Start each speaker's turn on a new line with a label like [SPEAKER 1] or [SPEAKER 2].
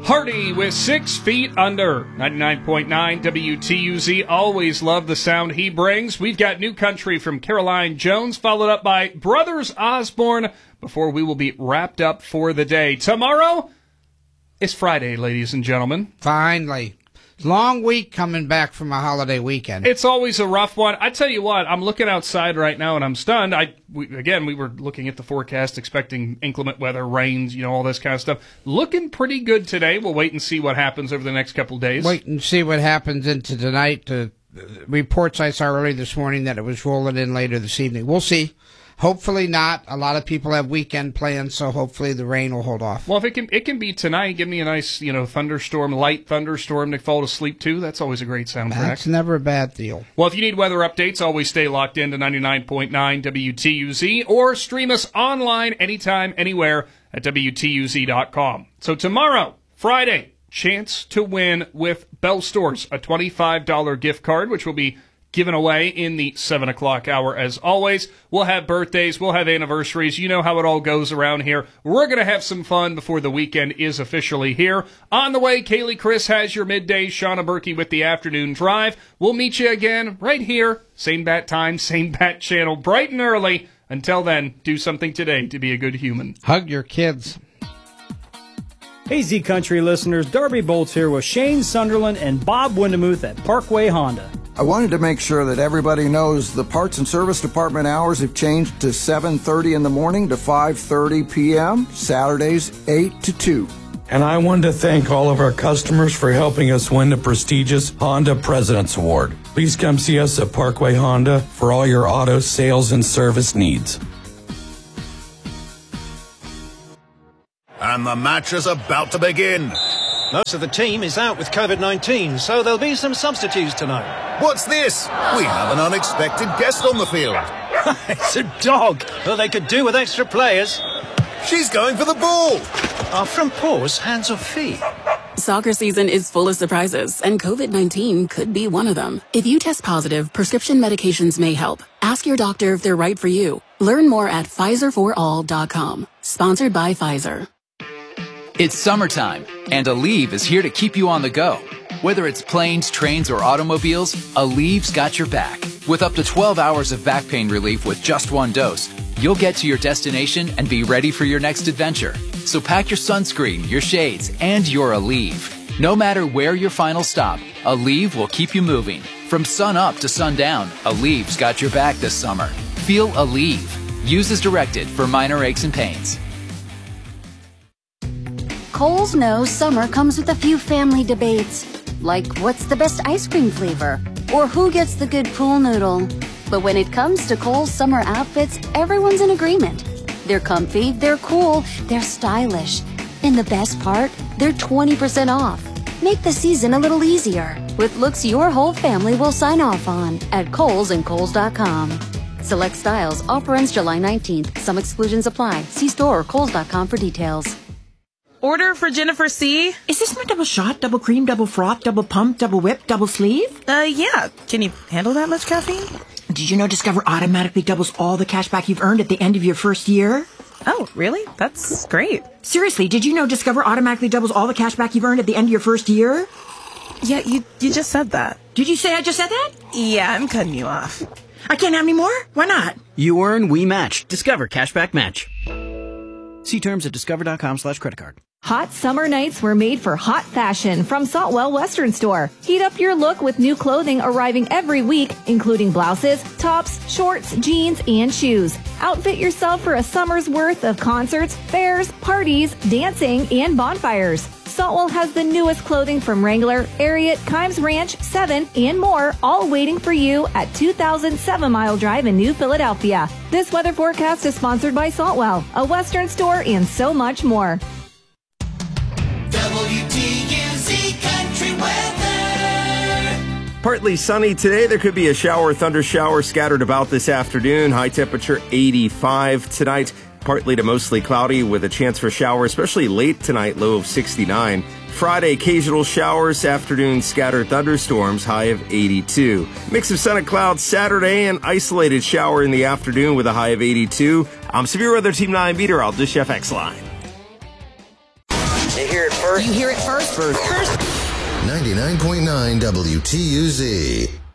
[SPEAKER 1] Hardy with 6 Feet Under. 99.9 WTUZ. Always love the sound he brings. We've got New Country from Caroline Jones, followed up by Brothers Osborne, before we will be wrapped up for the day. Tomorrow is Friday, ladies and gentlemen.
[SPEAKER 2] Finally. Long week coming back from a holiday weekend.
[SPEAKER 1] It's always a rough one. I tell you what, I'm looking outside right now and I'm stunned. We were looking at the forecast, expecting inclement weather, rains, all this kind of stuff. Looking pretty good today. We'll wait and see what happens over the next couple of days.
[SPEAKER 2] Wait and see what happens into tonight. The reports I saw early this morning that it was rolling in later this evening. We'll see. Hopefully not. A lot of people have weekend plans, so hopefully the rain will hold off.
[SPEAKER 1] Well, if it can be tonight, give me a nice, thunderstorm, light thunderstorm to fall asleep to. That's always a great soundtrack.
[SPEAKER 2] That's never a bad deal.
[SPEAKER 1] Well, if you need weather updates, always stay locked in to 99.9 WTUZ or stream us online anytime, anywhere at WTUZ.com. So tomorrow, Friday, chance to win with Bell Stores, a $25 gift card, which will be given away in the 7 o'clock hour as always. We'll have birthdays, we'll have anniversaries. You know how it all goes around here. We're going to have some fun before the weekend is officially here. On the way, Kaylee Chris has your midday, Shauna Berkey with the afternoon drive. We'll meet you again right here. Same bat time, same bat channel, bright and early. Until then, do something today to be a good human.
[SPEAKER 2] Hug your kids.
[SPEAKER 3] Hey, Z Country listeners, Darby Bolts here with Shane Sunderland and Bob Windemuth at Parkway Honda.
[SPEAKER 4] I wanted to make sure that everybody knows the parts and service department hours have changed to 7:30 in the morning to 5:30 p.m., Saturdays 8 to 2.
[SPEAKER 5] And I want to thank all of our customers for helping us win the prestigious Honda President's Award. Please come see us at Parkway Honda for all your auto sales and service needs.
[SPEAKER 6] And the match is about to begin.
[SPEAKER 7] Most of the team is out with COVID-19, so there'll be some substitutes tonight.
[SPEAKER 6] What's this? We have an unexpected guest on the field.
[SPEAKER 7] It's a dog. Well, they could do with extra players.
[SPEAKER 6] She's going for the ball.
[SPEAKER 7] Are front paws hands or feet?
[SPEAKER 8] Soccer season is full of surprises, and COVID-19 could be one of them. If you test positive, prescription medications may help. Ask your doctor if they're right for you. Learn more at PfizerForAll.com. Sponsored by Pfizer.
[SPEAKER 9] It's summertime, and Aleve is here to keep you on the go. Whether it's planes, trains, or automobiles, Aleve's got your back. With up to 12 hours of back pain relief with just one dose, you'll get to your destination and be ready for your next adventure. So pack your sunscreen, your shades, and your Aleve. No matter where your final stop, Aleve will keep you moving. From sun up to sundown, Aleve's got your back this summer. Feel Aleve. Use as directed for minor aches and pains.
[SPEAKER 10] Kohl's knows summer comes with a few family debates, like what's the best ice cream flavor, or who gets the good pool noodle. But when it comes to Kohl's summer outfits, everyone's in agreement. They're comfy, they're cool, they're stylish. And the best part, they're 20% off. Make the season a little easier with looks your whole family will sign off on at Kohl's and Kohls.com. Select styles, offer ends July 19th. Some exclusions apply. See store or Kohls.com for details.
[SPEAKER 11] Order for Jennifer C.
[SPEAKER 12] Is this my double shot, double cream, double froth, double pump, double whip, double sleeve?
[SPEAKER 11] Yeah. Can you handle that much caffeine?
[SPEAKER 12] Did you know Discover automatically doubles all the cash back you've earned at the end of your first year?
[SPEAKER 11] Oh, really? That's great.
[SPEAKER 12] Seriously, did you know Discover automatically doubles all the cash back you've earned at the end of your first year?
[SPEAKER 11] Yeah, you just said that.
[SPEAKER 12] Did you say I just said that?
[SPEAKER 11] Yeah, I'm cutting you off.
[SPEAKER 12] I can't have any more? Why not?
[SPEAKER 13] You earn, we match. Discover Cashback Match. See terms at discover.com/creditcard.
[SPEAKER 14] Hot summer nights were made for hot fashion from Saltwell Western Store. Heat up your look with new clothing arriving every week, including blouses, tops, shorts, jeans, and shoes. Outfit yourself for a summer's worth of concerts, fairs, parties, dancing, and bonfires. Saltwell has the newest clothing from Wrangler, Ariat, Kimes Ranch, 7, and more, all waiting for you at 2007 Mile Drive in New Philadelphia. This weather forecast is sponsored by Saltwell, a Western store, and so much more.
[SPEAKER 15] WTUZ Country Weather.
[SPEAKER 16] Partly sunny today. There could be a shower, thunder shower scattered about this afternoon. High temperature 85 tonight. Partly to mostly cloudy with a chance for showers, especially late tonight, low of 69. Friday, occasional showers, afternoon scattered thunderstorms, high of 82. Mix of sun and clouds Saturday, an isolated shower in the afternoon with a high of 82. I'm Severe Weather Team 9 meteorologist Jeff Exline.
[SPEAKER 17] You hear it first.
[SPEAKER 18] You hear it first.
[SPEAKER 19] 99.9 WTUZ.